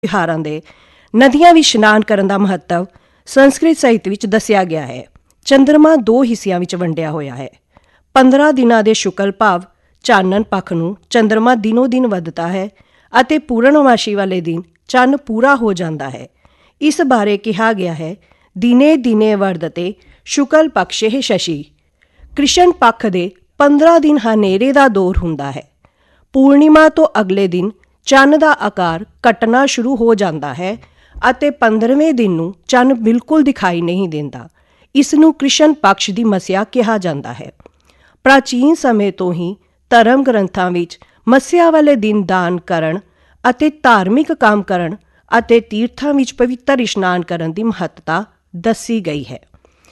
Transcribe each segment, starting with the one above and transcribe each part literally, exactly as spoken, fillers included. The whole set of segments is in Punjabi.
ਤਿਉਹਾਰਾਂ ਦੇ ਨਦੀਆਂ ਵਿੱਚ ਇਸ਼ਨਾਨ ਕਰਨ ਦਾ ਮਹੱਤਵ ਸੰਸਕ੍ਰਿਤ ਸਾਹਿਤ ਵਿੱਚ ਦੱਸਿਆ ਗਿਆ ਹੈ। ਚੰਦਰਮਾ ਦੋ ਹਿੱਸਿਆਂ ਵਿੱਚ ਵੰਡਿਆ ਹੋਇਆ ਹੈ। ਪੰਦਰਾਂ ਦਿਨਾਂ ਦੇ ਸ਼ੁਕਲ ਭਾਵ ਚਾਨਣ ਪੱਖ ਨੂੰ ਚੰਦਰਮਾ ਦਿਨੋ ਦਿਨ ਵੱਧਦਾ ਹੈ ਅਤੇ ਪੂਰਨਮਾਸ਼ੀ ਵਾਲੇ ਦਿਨ ਚੰਨ ਪੂਰਾ ਹੋ ਜਾਂਦਾ ਹੈ। ਇਸ ਬਾਰੇ ਕਿਹਾ ਗਿਆ ਹੈ, ਦਿਨੇ ਦਿਨੇ ਵਰਧਤੇ ਸ਼ੁਕਲ ਪਕਸ਼ੇ ਸ਼ਸ਼ੀ। ਕ੍ਰਿਸ਼ਨ ਪੱਖ ਦੇ ਪੰਦਰਾਂ ਦਿਨ ਹਨੇਰੇ ਦਾ ਦੌਰ ਹੁੰਦਾ ਹੈ। ਪੂਰਨਿਮਾ ਤੋਂ ਅਗਲੇ ਦਿਨ ਚੰਨ ਦਾ ਆਕਾਰ ਘਟਣਾ ਸ਼ੁਰੂ ਹੋ ਜਾਂਦਾ ਹੈ ਅਤੇ ਪੰਦਰਵੇਂ ਦਿਨ ਨੂੰ ਚੰਨ ਬਿਲਕੁਲ ਦਿਖਾਈ ਨਹੀਂ ਦਿੰਦਾ। ਇਸ ਨੂੰ ਕ੍ਰਿਸ਼ਨ ਪਕਸ਼ ਦੀ ਮੱਸਿਆ ਕਿਹਾ ਜਾਂਦਾ ਹੈ। ਪ੍ਰਾਚੀਨ ਸਮੇਂ ਤੋਂ ਹੀ ਧਰਮ ਗ੍ਰੰਥਾਂ ਵਿੱਚ ਮੱਸਿਆ ਵਾਲੇ ਦਿਨ ਦਾਨ ਕਰਨ ਅਤੇ ਧਾਰਮਿਕ ਕੰਮ ਕਰਨ ਅਤੇ ਤੀਰਥਾਂ ਵਿੱਚ ਪਵਿੱਤਰ ਇਸ਼ਨਾਨ ਕਰਨ ਦੀ ਮਹੱਤਤਾ ਦੱਸੀ ਗਈ ਹੈ।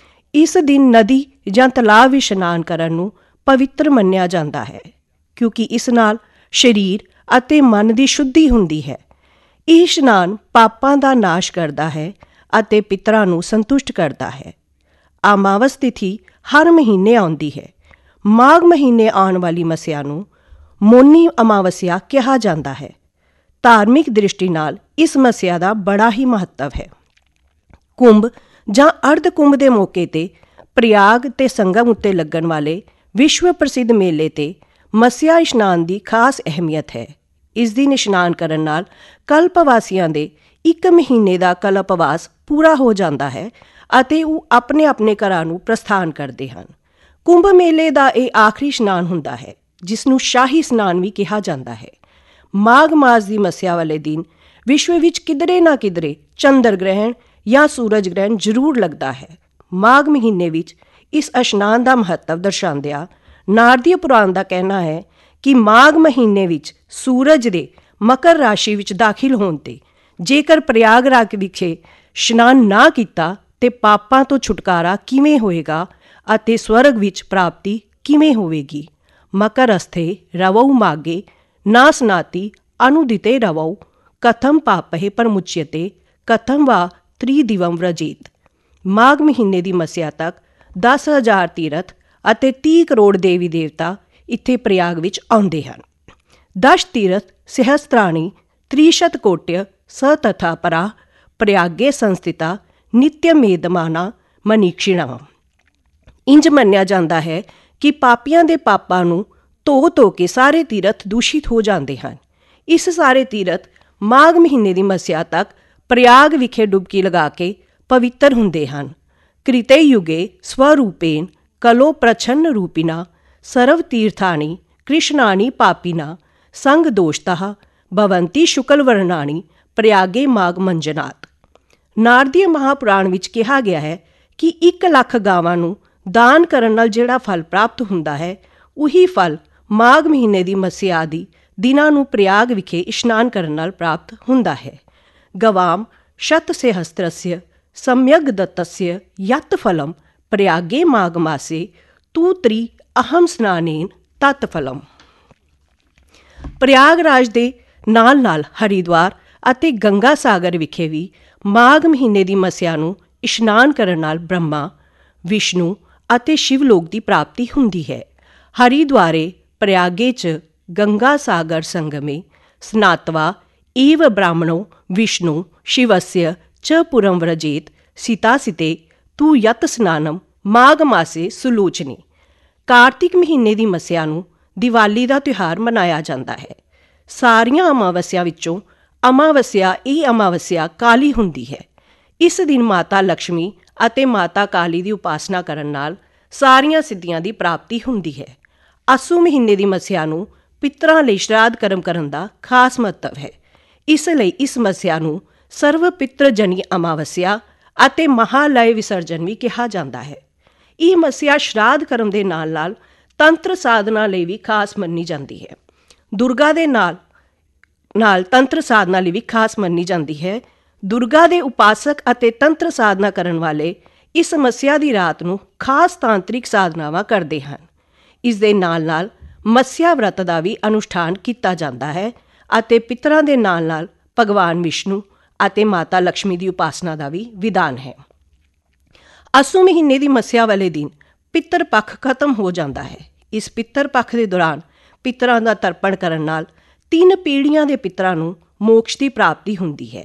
ਇਸ ਦਿਨ ਨਦੀ ਜਾਂ ਤਲਾਬ ਵਿੱਚ ਇਸ਼ਨਾਨ ਕਰਨ ਨੂੰ ਪਵਿੱਤਰ ਮੰਨਿਆ ਜਾਂਦਾ ਹੈ, ਕਿਉਂਕਿ ਇਸ ਨਾਲ ਸਰੀਰ ਅਤੇ ਮਨ ਦੀ ਸ਼ੁੱਧੀ ਹੁੰਦੀ ਹੈ। ਇਹ ਇਸ਼ਨਾਨ ਪਾਪਾਂ ਦਾ ਨਾਸ਼ ਕਰਦਾ ਹੈ ਅਤੇ ਪਿਤਰਾਂ ਨੂੰ ਸੰਤੁਸ਼ਟ ਕਰਦਾ ਹੈ। ਅਮਾਵਸ ਤਿਥੀ ਹਰ ਮਹੀਨੇ ਆਉਂਦੀ ਹੈ। ਮਾਘ ਮਹੀਨੇ ਆਉਣ ਵਾਲੀ ਮੱਸਿਆ ਨੂੰ ਮੋਨੀ ਅਮਾਵਸਿਆ ਕਿਹਾ ਜਾਂਦਾ ਹੈ। ਧਾਰਮਿਕ ਦ੍ਰਿਸ਼ਟੀ ਨਾਲ ਇਸ ਮੱਸਿਆ ਦਾ ਬੜਾ ਹੀ ਮਹੱਤਵ ਹੈ। ਕੁੰਭ ਜਾਂ ਅਰਧ ਕੁੰਭ ਦੇ ਮੌਕੇ 'ਤੇ ਪ੍ਰਯਾਗ ਤੇ ਸੰਗਮ ਉੱਤੇ ਲੱਗਣ ਵਾਲੇ ਵਿਸ਼ਵ ਪ੍ਰਸਿੱਧ ਮੇਲੇ 'ਤੇ ਮੱਸਿਆ ਇਸ਼ਨਾਨ ਦੀ ਖਾਸ ਅਹਿਮੀਅਤ ਹੈ। ਇਸ ਦਿਨ ਇਸ਼ਨਾਨ ਕਰਨ ਨਾਲ ਕਲਪਵਾਸੀਆਂ ਦੇ ਇੱਕ ਮਹੀਨੇ ਦਾ ਕਲਪਵਾਸ ਪੂਰਾ ਹੋ ਜਾਂਦਾ ਹੈ ਅਤੇ ਉਹ ਆਪਣੇ ਆਪਣੇ ਘਰਾਂ ਨੂੰ ਪ੍ਰਸਥਾਨ ਕਰਦੇ ਹਨ। ਕੁੰਭ ਮੇਲੇ ਦਾ ਇਹ ਆਖਰੀ ਇਸ਼ਨਾਨ ਹੁੰਦਾ ਹੈ, ਜਿਸ ਨੂੰ ਸ਼ਾਹੀ ਇਸ਼ਨਾਨ ਵੀ ਕਿਹਾ ਜਾਂਦਾ ਹੈ। ਮਾਘ ਮਾਸ ਦੀ ਮੱਸਿਆ ਵਾਲੇ ਦਿਨ ਵਿਸ਼ਵ ਵਿੱਚ ਕਿਧਰੇ ਨਾ ਕਿਧਰੇ ਚੰਦਰ ਗ੍ਰਹਿਣ ਜਾਂ ਸੂਰਜ ਗ੍ਰਹਿਣ ਜ਼ਰੂਰ ਲੱਗਦਾ ਹੈ। ਮਾਘ ਮਹੀਨੇ ਵਿੱਚ ਇਸ ਇਸ਼ਨਾਨ ਦਾ ਮਹੱਤਵ ਦਰਸਾਉਂਦਿਆਂ ਨਾਰਦੀ ਪੁਰਾਣ ਦਾ ਕਹਿਣਾ ਹੈ ਕਿ ਮਾਘ ਮਹੀਨੇ ਵਿੱਚ ਸੂਰਜ ਦੇ ਮਕਰ ਰਾਸ਼ੀ ਵਿੱਚ ਦਾਖਲ ਹੋਣ 'ਤੇ ਜੇਕਰ ਪ੍ਰਯਾਗਰਾਜ ਵਿਖੇ ਇਸ਼ਨਾਨ ਨਾ ਕੀਤਾ ਤੇ ਪਾਪਾਂ ਤੋਂ ਛੁਟਕਾਰਾ ਕਿਵੇਂ ਹੋਏਗਾ ਅਤੇ ਸਵਰਗ ਵਿੱਚ ਪ੍ਰਾਪਤੀ ਕਿਵੇਂ ਹੋਵੇਗੀ। ਮਕਰ ਅਸਥੇ ਰਵਉ ਮਾਗੇ ਨਾ ਸਨਾਤੀ ਅਨੁਦਿਤੇ ਰਵਉ ਕਥਮ ਪਾਪਹਿ ਪਰਮੁਚਯਤੇ ਕਥਮ ਵਾ ਤ੍ਰਿਦਿਵਮ ਵ੍ਰਜੇਤ। ਮਾਘ ਮਹੀਨੇ ਦੀ ਮੱਸਿਆ ਤੱਕ ਦਸ ਹਜ਼ਾਰ ਤੀਰਥ ਅਤੇ ਤੀਹ ਕਰੋੜ ਦੇਵੀ ਦੇਵਤਾ ਇੱਥੇ ਪ੍ਰਯਾਗ ਵਿੱਚ ਆਉਂਦੇ ਹਨ। ਦਸ਼ ਤੀਰਥ ਸਹਸਤਰਾਣੀ ਤ੍ਰਿਸ਼ਤ ਕੋਟਿਅ ਸ ਤਥਾ ਪਰਾ ਪ੍ਰਯਾਗੇ ਸੰਸਥਿਤਾ ਨਿਤਯ ਮੇਦਮਾਨਾ ਮਨੀਕਸ਼ਿਣਾ। ਇੰਜ ਮੰਨਿਆ ਜਾਂਦਾ ਹੈ ਕਿ ਪਾਪੀਆਂ ਦੇ ਪਾਪਾਂ ਨੂੰ ਧੋ ਧੋ ਕੇ ਸਾਰੇ ਤੀਰਥ ਦੂਸ਼ਿਤ ਹੋ ਜਾਂਦੇ ਹਨ। ਇਸ ਸਾਰੇ ਤੀਰਥ ਮਾਘ ਮਹੀਨੇ ਦੀ ਮੱਸਿਆ ਤੱਕ ਪ੍ਰਯਾਗ ਵਿਖੇ ਡੁਬਕੀ ਲਗਾ ਕੇ ਪਵਿੱਤਰ ਹੁੰਦੇ ਹਨ। ਕ੍ਰਿਤੇ ਯੁਗੇ ਸਵਰੂਪੇਨ ਕਲੋ ਪ੍ਰਛੰਨ ਰੂਪਿਨਾ ਸਰਵ ਤੀਰਥਾਨੀ ਕ੍ਰਿਸ਼ਨਾਨੀ ਪਾਪਿਨਾ ਸੰਗ ਦੋਸ਼ਤः ਭਵੰਤੀ ਸ਼ੁਕਲ ਵਰਣਾਨੀ ਪ੍ਰਯਾਗੇ ਮਾਘ ਮੰਜਨਾਤ। ਨਾਰਦੀ ਮਹਾਪੁਰਾਣ ਵਿੱਚ ਕਿਹਾ ਗਿਆ ਹੈ ਕਿ ਇੱਕ ਲੱਖ ਗਾਵਾਂ ਨੂੰ ਦਾਨ ਕਰਨ ਨਾਲ ਜਿਹੜਾ ਫਲ ਪ੍ਰਾਪਤ ਹੁੰਦਾ ਹੈ, ਉਹੀ ਫਲ ਮਾਘ ਮਹੀਨੇ ਦੀ ਮੱਸਿਆ ਆਦਿ ਦਿਨਾਂ ਨੂੰ ਪ੍ਰਯਾਗ ਵਿਖੇ ਇਸ਼ਨਾਨ ਕਰਨ ਨਾਲ ਪ੍ਰਾਪਤ ਹੁੰਦਾ ਹੈ। ਗਵਾਮ ਸ਼ਤ ਸਹਸਤਰਸਯ ਸਮਯਗ ਦੱਤਸਯ ਯਤ ਫਲਮ ਪ੍ਰਯਾਗੇ ਮਾਘ ਮਾਸੇ ਤੂ ਤ੍ਰੀ ਅਹਮ ਸਨਾਨੇਨ ਤਤ ਫਲਮ। ਪ੍ਰਯਾਗਰਾਜ ਦੇ ਨਾਲ ਨਾਲ ਹਰਿਦੁਆਰ ਅਤੇ ਗੰਗਾ ਸਾਗਰ ਵਿਖੇ ਵੀ ਮਾਘ ਮਹੀਨੇ ਦੀ ਮੱਸਿਆ ਨੂੰ ਇਸ਼ਨਾਨ ਕਰਨ ਨਾਲ ਬ੍ਰਹਮਾ, ਵਿਸ਼ਨੂੰ ਅਤੇ ਸ਼ਿਵਲੋਕ ਦੀ ਪ੍ਰਾਪਤੀ ਹੁੰਦੀ ਹੈ। ਹਰਿਦੁਆਰੇ ਪ੍ਰਯਾਗੇ 'ਚ ਗੰਗਾ ਸਾਗਰ ਸੰਗਮੇ ਸਨਾਤਵਾ ਏਵ ਬ੍ਰਾਹਮਣੋ ਵਿਸ਼ਨੂੰ ਸ਼ਿਵਸਯ ਚ ਪੁਰਮ ਵ੍ਰਜੇਤ ਸੀਤਾ ਸਿਤੇ ਤੂ ਯਤ ਸਨਾਨਮ ਮਾਘ ਮਾਸੇ ਸੁਲੋਚਨੀ। ਕਾਰਤਿਕ ਮਹੀਨੇ ਦੀ ਮੱਸਿਆ ਨੂੰ ਦੀਵਾਲੀ ਦਾ ਤਿਉਹਾਰ ਮਨਾਇਆ ਜਾਂਦਾ ਹੈ। ਸਾਰੀਆਂ ਅਮਾਵਸਿਆ ਵਿੱਚੋਂ ਅਮਾਵਸਿਆ ਇਹ ਅਮਾਵਸਿਆ ਕਾਲੀ ਹੁੰਦੀ ਹੈ। ਇਸ ਦਿਨ ਮਾਤਾ ਲਕਸ਼ਮੀ ਅਤੇ ਮਾਤਾ ਕਾਲੀ ਦੀ ਉਪਾਸਨਾ ਕਰਨ ਨਾਲ ਸਾਰੀਆਂ ਸਿੱਧੀਆਂ ਦੀ ਪ੍ਰਾਪਤੀ ਹੁੰਦੀ ਹੈ। ਆਸੂ ਮਹੀਨੇ ਦੀ ਮੱਸਿਆ ਨੂੰ ਪਿਤਰਾਂ ਲਈ ਸ਼ਰਾਧ ਕਰਮ ਕਰਨ ਦਾ ਖਾਸ ਮਹੱਤਵ ਹੈ। ਇਸ ਲਈ ਇਸ ਮੱਸਿਆ ਨੂੰ ਸਰਵ ਪਿਤਰ ਜਨੀ ਅਮਾਵਸਿਆ ਅਤੇ ਮਹਾਲਯ ਵਿਸਰਜਨ ਵੀ ਕਿਹਾ ਜਾਂਦਾ ਹੈ। ਇਹ ਮੱਸਿਆ ਸ਼ਰਾਧ ਕਰਮ ਦੇ ਨਾਲ ਨਾਲ ਤੰਤਰ ਸਾਧਨਾ ਲਈ ਵੀ ਖਾਸ ਮੰਨੀ ਜਾਂਦੀ ਹੈ। ਦੁਰਗਾ ਦੇ ਨਾਲ ਨਾਲ ਤੰਤਰ ਸਾਧਨਾ ਲਈ ਵੀ ਖਾਸ ਮੰਨੀ ਜਾਂਦੀ ਹੈ। ਦੁਰਗਾ ਦੇ ਉਪਾਸਕ ਅਤੇ ਤੰਤਰ ਸਾਧਨਾ ਕਰਨ ਵਾਲੇ ਇਸ ਮੱਸਿਆ ਦੀ ਰਾਤ ਨੂੰ ਖਾਸ ਤਾਂਤਰਿਕ ਸਾਧਨਾਵਾਂ ਕਰਦੇ ਹਨ। ਇਸ ਦੇ ਨਾਲ ਨਾਲ ਮੱਸਿਆ ਵਰਤ ਦਾ ਵੀ ਅਨੁਸ਼ਠਾਨ ਕੀਤਾ ਜਾਂਦਾ ਹੈ ਅਤੇ ਪਿਤਰਾਂ ਦੇ ਨਾਲ ਨਾਲ ਭਗਵਾਨ ਵਿਸ਼ਨੂੰ ਅਤੇ ਮਾਤਾ ਲਕਸ਼ਮੀ ਦੀ ਉਪਾਸਨਾ ਦਾ ਵੀ ਵਿਧਾਨ ਹੈ। ਆਸੂ ਮਹੀਨੇ ਦੀ ਮੱਸਿਆ ਵਾਲੇ ਦਿਨ ਪਿੱਤਰ ਪੱਖ ਖਤਮ ਹੋ ਜਾਂਦਾ ਹੈ। ਇਸ ਪਿੱਤਰ ਪੱਖ ਦੇ ਦੌਰਾਨ ਪਿਤਰਾਂ ਦਾ ਤਰਪਣ ਕਰਨ ਨਾਲ ਤਿੰਨ ਪੀੜ੍ਹੀਆਂ ਦੇ ਪਿਤਰਾਂ ਨੂੰ ਮੋਕਸ਼ ਦੀ ਪ੍ਰਾਪਤੀ ਹੁੰਦੀ ਹੈ।